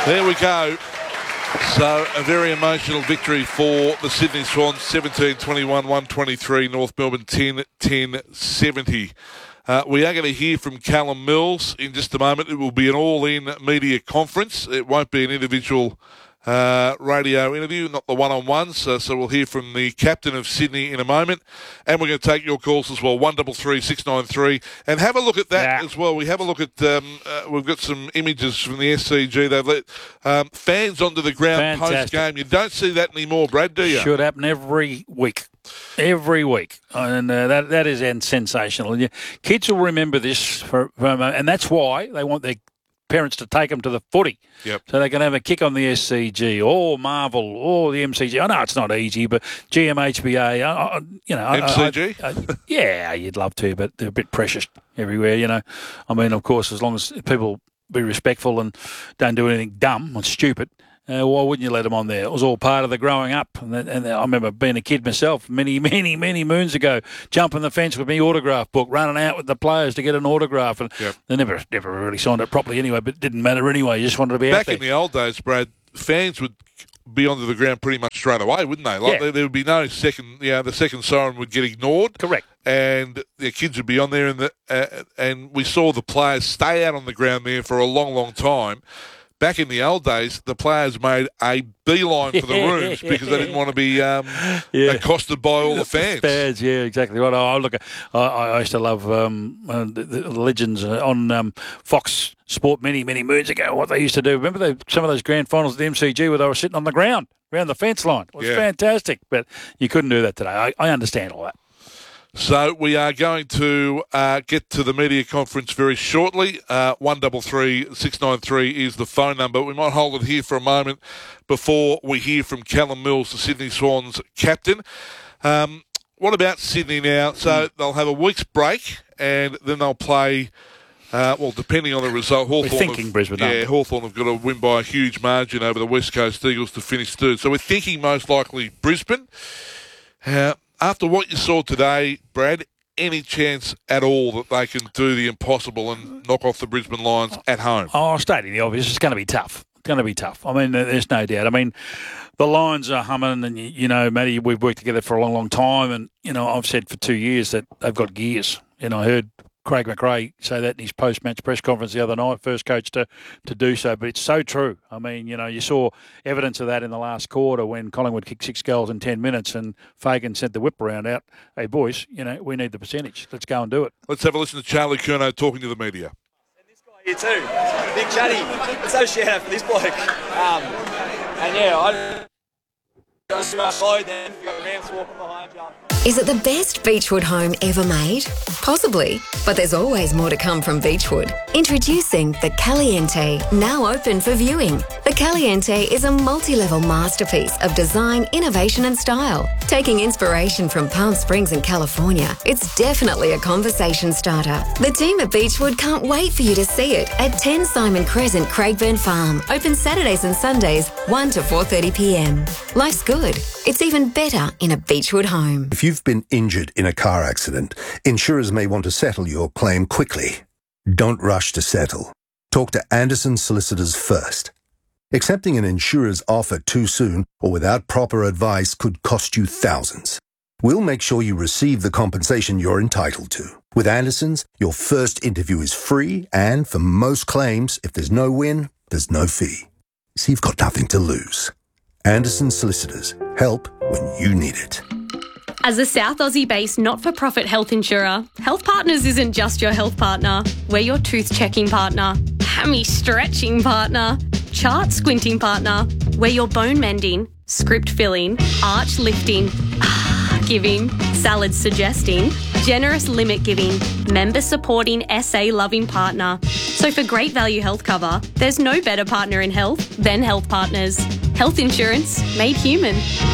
There we go. So a very emotional victory for the Sydney Swans, 17-21, 123, North Melbourne 10-10-70. We are going to hear from Callum Mills in just a moment. It will be an all-in media conference. It won't be an individual radio interview, not the one-on-ones. So we'll hear from the captain of Sydney in a moment. And we're going to take your calls as well, 133 693. And have a look at that as well. We have a look at, we've got some images from the SCG. They've let fans onto the ground post-game. You don't see that anymore, Brad, do you? Should happen every week. Every week. And that is sensational. And kids will remember this, and that's why they want their parents to take them to the footy. Yep. So they can have a kick on the SCG or Marvel or the MCG. I know it's not easy, but GMHBA, MCG? Yeah, you'd love to, but they're a bit precious everywhere, you know. I mean, of course, as long as people be respectful and don't do anything dumb or stupid, why wouldn't you let them on there? It was all part of the growing up. And I remember being a kid myself many moons ago, jumping the fence with my autograph book, running out with the players to get an autograph. And they never really signed it properly anyway, but it didn't matter anyway. You just wanted to be out there. Back in the old days, Brad, fans would be onto the ground pretty much straight away, wouldn't they? Like there would be no second, the second siren would get ignored. Correct. And the kids would be on there, and we saw the players stay out on the ground there for a long, long time. Back in the old days, the players made a beeline for the rooms because they didn't want to be accosted by all the fans. Yeah, exactly right. I used to love the legends on Fox Sport many moons ago, what they used to do. Remember some of those grand finals at the MCG where they were sitting on the ground around the fence line? It was fantastic, but you couldn't do that today. I understand all that. So we are going to get to the media conference very shortly. 133 693 is the phone number. We might hold it here for a moment before we hear from Callum Mills, the Sydney Swans captain. What about Sydney now? So they'll have a week's break and then they'll play, depending on the result. We're thinking Brisbane. Yeah, Hawthorn have got to win by a huge margin over the West Coast Eagles to finish third. So we're thinking most likely Brisbane. After what you saw today, Brad, any chance at all that they can do the impossible and knock off the Brisbane Lions at home? Stating the obvious, it's going to be tough. It's going to be tough. I mean, there's no doubt. I mean, the Lions are humming, and, you know, Matty, we've worked together for a long, long time, and, you know, I've said for 2 years that they've got gears. And I heard Craig McRae say that in his post-match press conference the other night, first coach to do so. But it's so true. I mean, you know, you saw evidence of that in the last quarter when Collingwood kicked 6 goals in 10 minutes and Fagan sent the whip around out. Hey, boys, you know, we need the percentage. Let's go and do it. Let's have a listen to Charlie Curnow talking to the media. And this guy here too, Big Chatty. Let's have a shout out for this bloke. I just slow down, ramps walking behind you. Is it the best Beechwood home ever made? Possibly, but there's always more to come from Beechwood. Introducing the Caliente, now open for viewing. The Caliente is a multi-level masterpiece of design, innovation and style. Taking inspiration from Palm Springs in California, it's definitely a conversation starter. The team at Beechwood can't wait for you to see it at 10 Simon Crescent, Craigburn Farm. Open Saturdays and Sundays, 1 to 4:30 p.m. Life's good. It's even better in a Beechwood home. If you've been injured in a car accident, insurers may want to settle your claim quickly. Don't rush to settle. Talk to Anderson Solicitors first. Accepting an insurer's offer too soon or without proper advice could cost you thousands. We'll make sure you receive the compensation you're entitled to. With Anderson's, your first interview is free, and for most claims, if there's no win, there's no fee. So you've got nothing to lose. Anderson Solicitors. Help when you need it. As a South Aussie-based not-for-profit health insurer, Health Partners isn't just your health partner. We're your tooth-checking partner, hammy-stretching partner, chart-squinting partner. We're your bone-mending, script-filling, arch-lifting, giving, salad-suggesting, generous limit-giving, member-supporting, SA-loving partner. So for great value health cover, there's no better partner in health than Health Partners. Health insurance made human.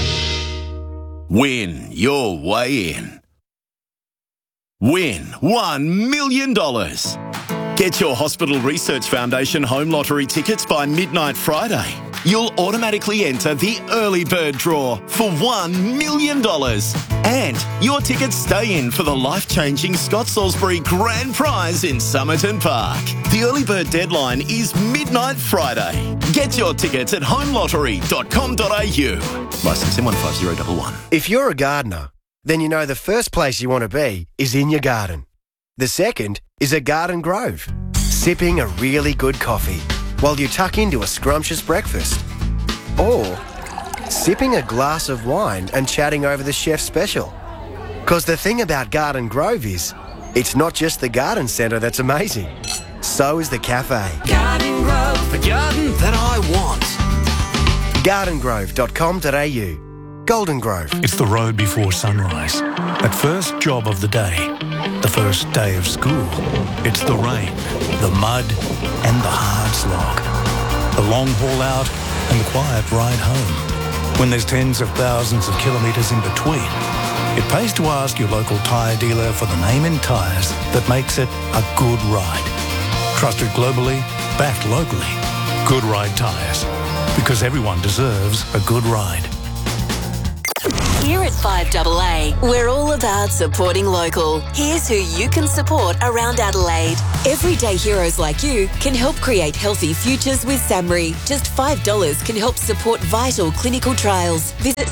Win your way in. Win $1 million. Get your Hospital Research Foundation home lottery tickets by midnight Friday. you'll automatically enter the early bird draw for $1 million. And your tickets stay in for the life-changing Scott Salisbury Grand Prize in Somerton Park. The early bird deadline is midnight Friday. Get your tickets at homelottery.com.au. Licence M15011. If you're a gardener, then you know the first place you want to be is in your garden. The second is a garden grove, sipping a really good coffee while you tuck into a scrumptious breakfast. Or sipping a glass of wine and chatting over the chef's special. Because the thing about Garden Grove is, it's not just the garden centre that's amazing. So is the cafe. Garden Grove, the garden that I want. gardengrove.com.au. Golden Grove. It's the road before sunrise. That first job of the day. The first day of school. It's the rain, the mud, and the hard slog. The long haul out and the quiet ride home. When there's tens of thousands of kilometres in between, it pays to ask your local tyre dealer for the name in tyres that makes it a good ride. Trusted globally, backed locally. Good Ride Tyres. Because everyone deserves a good ride. Here at 5AA, we're all about supporting local. Here's who you can support around Adelaide. Everyday heroes like you can help create healthy futures with SAMRI. Just $5 can help support vital clinical trials. Visit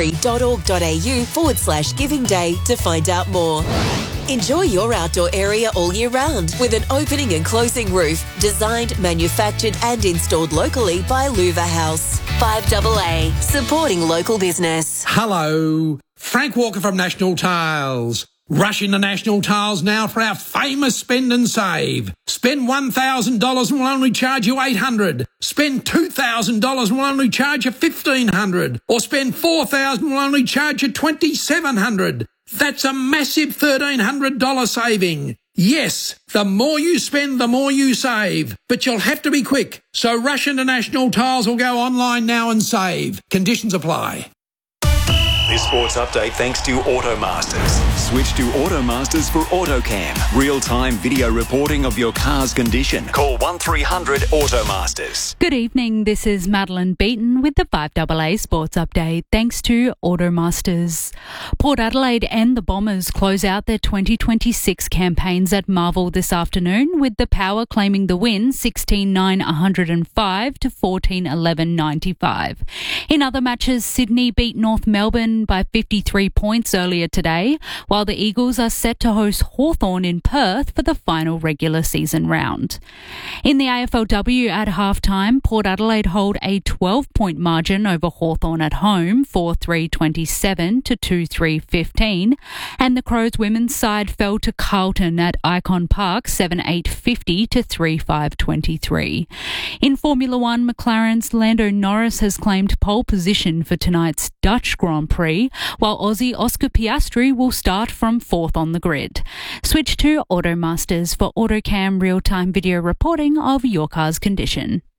samri.org.au/Giving Day to find out more. Enjoy your outdoor area all year round with an opening and closing roof designed, manufactured and installed locally by Louver House. 5AA, supporting local business. Hello, Frank Walker from National Tiles. Rush into National Tiles now for our famous spend and save. Spend $1,000 and we'll only charge you $800. Spend $2,000 and we'll only charge you $1,500. Or spend $4,000 and we'll only charge you $2,700. That's a massive $1,300 saving. Yes, the more you spend, the more you save. But you'll have to be quick. So rush into National Tiles or go online now and save. Conditions apply. This sports update thanks to Automasters. Switch to Automasters for AutoCam. Real-time video reporting of your car's condition. Call 1300 Automasters. Good evening, this is Madeline Beaton with the 5AA Sports Update thanks to Automasters. Port Adelaide and the Bombers close out their 2026 campaigns at Marvel this afternoon with the Power claiming the win 16-9-105 to 14-11-95. In other matches, Sydney beat North Melbourne by 53 points earlier today, while the Eagles are set to host Hawthorn in Perth for the final regular season round. In the AFLW at halftime, Port Adelaide hold a 12-point margin over Hawthorn at home, 4-3-27 to 2-3-15, and the Crows women's side fell to Carlton at Icon Park, 7-8-50 to 3-5-23. In Formula One, McLaren's Lando Norris has claimed pole position for tonight's Dutch Grand Prix, while Aussie Oscar Piastri will start from fourth on the grid. Switch to Automasters for AutoCam real-time video reporting of your car's condition.